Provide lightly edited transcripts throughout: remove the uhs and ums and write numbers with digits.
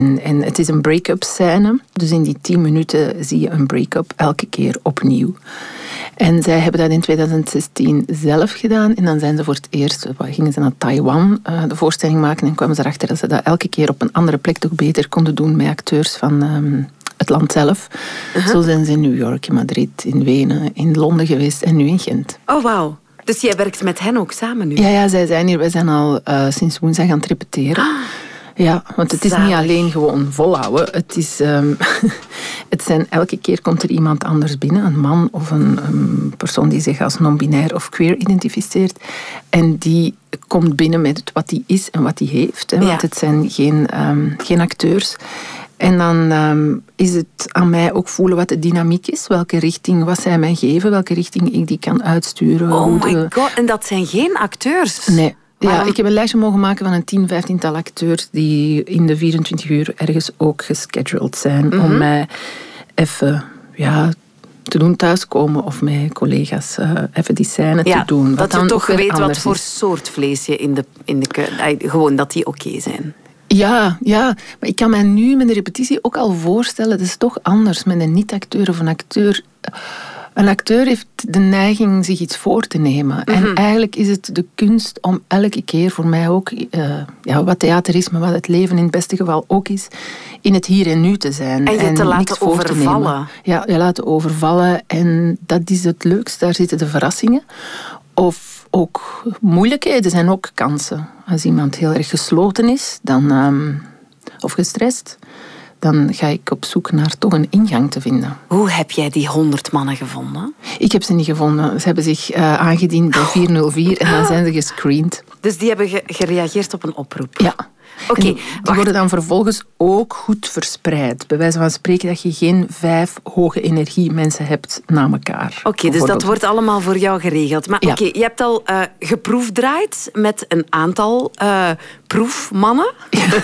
En het is een break-up scène. Dus in die 10 minuten zie je een break-up elke keer opnieuw. En zij hebben dat in 2016 zelf gedaan. En dan zijn ze voor het eerst, gingen ze naar Taiwan de voorstelling maken. En kwamen ze erachter dat ze dat elke keer op een andere plek toch beter konden doen met acteurs van het land zelf. Zo zijn ze in New York, in Madrid, in Wenen, in Londen geweest en nu in Gent. Oh, wauw. Dus jij werkt met hen ook samen nu? Ja, zij zijn hier. Wij zijn al sinds woensdag aan het repeteren. Ja, want het is niet alleen gewoon volhouden. Het is, het zijn, elke keer komt er iemand anders binnen. Een man of een persoon die zich als non-binair of queer identificeert. En die komt binnen met wat hij is en wat hij heeft. Hè, want het zijn geen acteurs. En dan is het aan mij ook voelen wat de dynamiek is. Welke richting, wat zij mij geven. Welke richting ik die kan uitsturen. Oh my god, en dat zijn geen acteurs? Nee. Ja, ik heb een lijstje mogen maken van een 10-15-tal acteurs die in de 24 uur ergens ook gescheduled zijn om mij even te doen thuiskomen of met collega's even die scène te doen. Dat je toch weet wat voor soort vlees je in de gewoon dat die oké zijn. Ja, maar ik kan mij nu met de repetitie ook al voorstellen, dat is toch anders met een niet-acteur of een acteur. Een acteur heeft de neiging zich iets voor te nemen. En eigenlijk is het de kunst om elke keer, voor mij ook, wat theater is, maar wat het leven in het beste geval ook is, in het hier en nu te zijn. En je te laten overvallen. Ja, je laten overvallen. En dat is het leukste. Daar zitten de verrassingen. Of ook moeilijkheden zijn ook kansen. Als iemand heel erg gesloten is, of gestrest, dan ga ik op zoek naar toch een ingang te vinden. Hoe heb jij die 100 mannen gevonden? Ik heb ze niet gevonden. Ze hebben zich aangediend bij 404 en dan zijn ze gescreend. Dus die hebben gereageerd op een oproep? Ja. Oké, die worden dan vervolgens ook goed verspreid. Bij wijze van spreken dat je geen 5 hoge energie mensen hebt na elkaar. Oké, dus dat wordt allemaal voor jou geregeld. Maar oké, je hebt al geproefdraaid met een aantal proefmannen.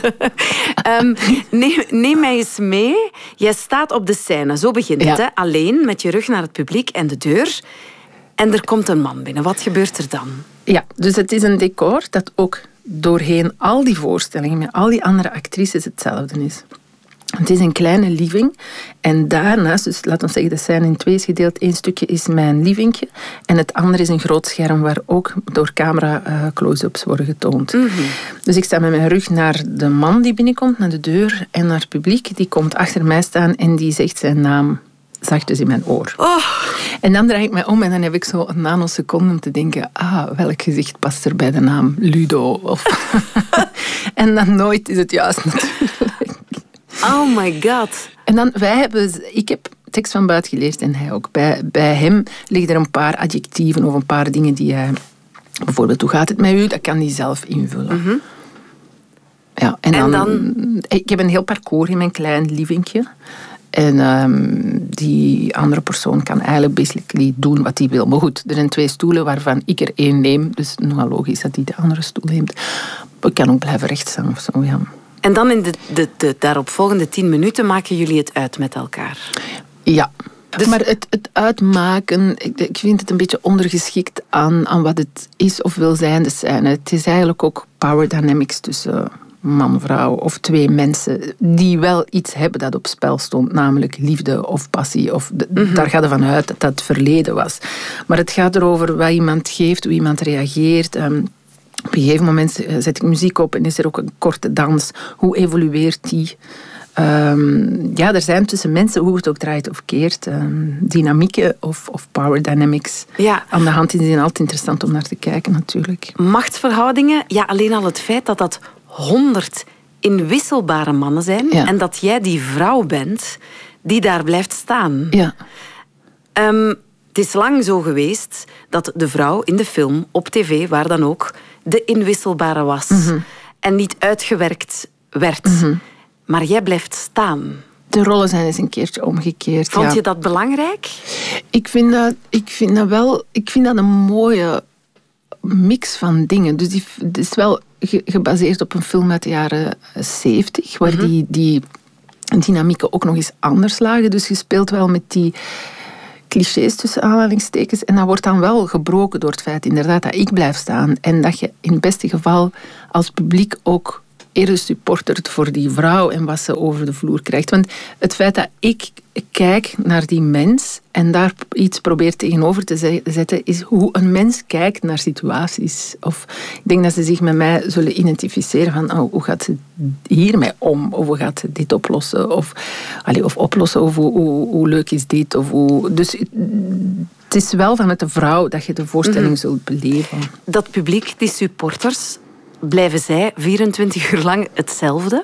Neem mij eens mee. Jij staat op de scène, zo begint het. Hè? Alleen, met je rug naar het publiek en de deur. En er komt een man binnen. Wat gebeurt er dan? Ja, dus het is een decor dat ook doorheen al die voorstellingen met al die andere actrices hetzelfde is. Het is een kleine living en daarnaast, dus laten we zeggen de scène in 2 is gedeeld, 1 stukje is mijn livingje en het andere is een groot scherm waar ook door camera close-ups worden getoond. Dus ik sta met mijn rug naar de man die binnenkomt, naar de deur en naar het publiek. Die komt achter mij staan en die zegt zijn naam zachtjes in mijn oor. Oh. En dan draai ik mij om en dan heb ik zo een nanoseconde om te denken, welk gezicht past er bij de naam Ludo? Of en dan nooit is het juist natuurlijk. Oh my god. En dan, ik heb tekst van buiten geleerd en hij ook. Bij hem liggen er een paar adjectieven of een paar dingen die hij... Bijvoorbeeld, hoe gaat het met u? Dat kan hij zelf invullen. Ja, en dan... Ik heb een heel parcours in mijn klein livingje. En die andere persoon kan eigenlijk basically doen wat hij wil. Maar goed, er zijn 2 stoelen waarvan ik er 1 neem. Dus nogal logisch dat hij de andere stoel neemt. Ik kan ook blijven rechtstaan of zo, ja. En dan in de daaropvolgende 10 minuten maken jullie het uit met elkaar? Ja. Dus... Maar het uitmaken, ik vind het een beetje ondergeschikt aan wat het is of wil zijn, de scène. Het is eigenlijk ook power dynamics tussen man, vrouw of 2 mensen die wel iets hebben dat op spel stond, namelijk liefde of passie. Daar gaat het van uit dat het verleden was. Maar het gaat erover wat iemand geeft, hoe iemand reageert. Op een gegeven moment zet ik muziek op en is er ook een korte dans. Hoe evolueert die? Er zijn tussen mensen, hoe het ook draait of keert, dynamieken of power dynamics aan de hand. Die zijn altijd interessant om naar te kijken natuurlijk. Machtsverhoudingen, alleen al het feit dat 100 inwisselbare mannen zijn en dat jij die vrouw bent die daar blijft staan. Ja. Het is lang zo geweest dat de vrouw in de film, op tv, waar dan ook, de inwisselbare was. En niet uitgewerkt werd. Maar jij blijft staan. De rollen zijn eens een keertje omgekeerd. Vond je dat belangrijk? Ik vind dat een mooie mix van dingen. Dus het is wel gebaseerd op een film uit de jaren 70, waar die dynamieken ook nog eens anders lagen. Dus je speelt wel met die clichés tussen aanhalingstekens. En dat wordt dan wel gebroken door het feit inderdaad dat ik blijf staan. En dat je in het beste geval als publiek ook eerder supportert voor die vrouw en wat ze over de vloer krijgt. Want het feit dat ik kijk naar die mens en daar iets probeer tegenover te zetten, is hoe een mens kijkt naar situaties. Of ik denk dat ze zich met mij zullen identificeren van hoe gaat ze hiermee om? Of hoe gaat ze dit oplossen? Of oplossen, of hoe leuk is dit? Dus het is wel vanuit de vrouw dat je de voorstelling zult beleven. Dat publiek, die supporters, blijven zij 24 uur lang hetzelfde?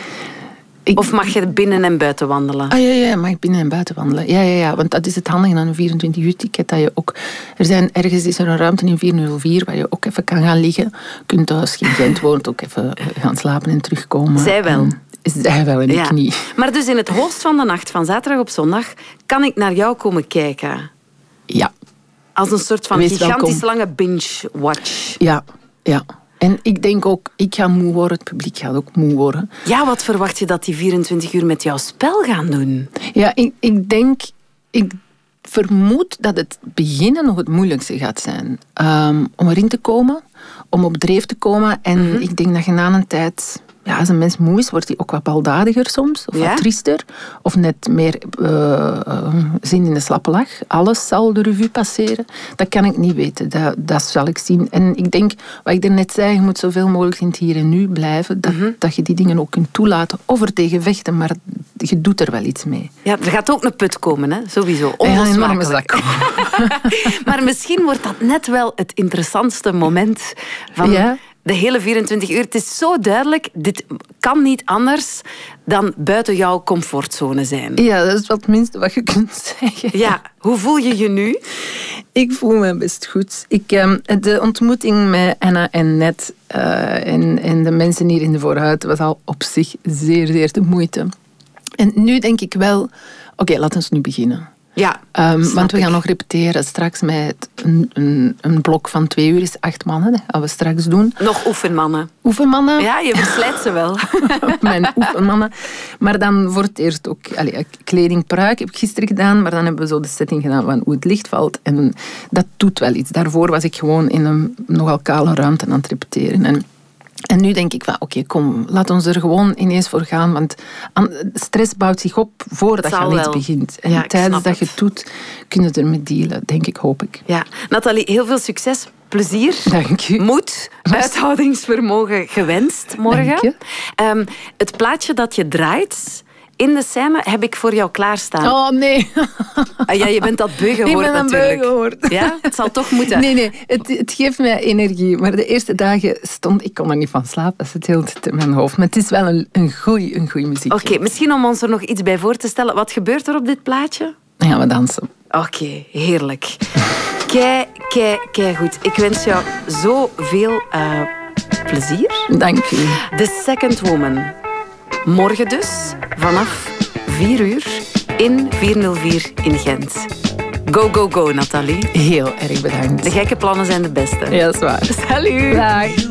Of mag je binnen en buiten wandelen? Ja, mag binnen en buiten wandelen. Ja, want dat is het handige aan een 24-uur-ticket. Dat je ook, ergens is er een ruimte in 404 waar je ook even kan gaan liggen. Je kunt thuis geen Gent woont ook even gaan slapen en terugkomen. Zij wel. Zij wel en ik niet. Maar dus in het hoogst van de nacht, van zaterdag op zondag, kan ik naar jou komen kijken? Ja. Als een soort van gigantisch lange binge-watch? Ja. En ik denk ook, ik ga moe worden, het publiek gaat ook moe worden. Ja, wat verwacht je dat die 24 uur met jouw spel gaan doen? Ja, ik vermoed dat het beginnen nog het moeilijkste gaat zijn. Om erin te komen, om op dreef te komen. En ik denk dat je na een tijd... Ja, als een mens moe is, wordt hij ook wat baldadiger soms. Of wat triester. Of net meer zin in de slappe lach. Alles zal de revue passeren. Dat kan ik niet weten. Dat zal ik zien. En ik denk, wat ik net zei, je moet zoveel mogelijk in het hier en nu blijven. Dat je die dingen ook kunt toelaten. Of er tegen vechten, maar je doet er wel iets mee. Ja, er gaat ook een put komen, hè? Sowieso. Onlosmakelijk. Maar misschien wordt dat net wel het interessantste moment van... Ja? De hele 24 uur. Het is zo duidelijk, dit kan niet anders dan buiten jouw comfortzone zijn. Ja, dat is wel het minste wat je kunt zeggen. Ja, hoe voel je je nu? Ik voel me best goed. De ontmoeting met Anna en Ned en de mensen hier in de voorhuid was al op zich zeer, zeer de moeite. En nu denk ik wel, oké, laten we nu beginnen. Ja, want we gaan nog repeteren straks met een blok van 2 uur, is 8 mannen. Dat gaan we straks doen. Nog oefenmannen. Oefenmannen? Ja, je verslijt ze wel. Mijn oefenmannen. Maar dan voor het eerst ook kleding, pruik heb ik gisteren gedaan. Maar dan hebben we zo de setting gedaan van hoe het licht valt. En dat doet wel iets. Daarvoor was ik gewoon in een nogal kale ruimte aan het repeteren. En nu denk ik van, oké, kom, laat ons er gewoon ineens voor gaan. Want stress bouwt zich op voordat je aan iets begint. En tijdens dat je het doet, kun je ermee dealen, denk ik, hoop ik. Ja. Nathalie, heel veel succes, plezier. Dank je. Moed, uithoudingsvermogen gewenst morgen. Dank je. Het plaatje dat je draait... In de scène heb ik voor jou klaarstaan. Oh, nee. Ja, je bent dat beu geworden natuurlijk. Ik ben een beu geworden. Ja, het zal toch moeten. Nee, het geeft mij energie. Maar de eerste dagen ik kon er niet van slapen. Dat zit heel in mijn hoofd. Maar het is wel een goeie muziek. Oké, misschien om ons er nog iets bij voor te stellen. Wat gebeurt er op dit plaatje? Dan gaan we dansen. Oké, heerlijk. Kei goed. Ik wens jou zoveel plezier. Dank u. The Second Woman. Morgen dus, vanaf 4 uur, in 404 in Gent. Go, go, go, Nathalie. Heel erg bedankt. De gekke plannen zijn de beste. Ja, dat is waar. Salut. Dag.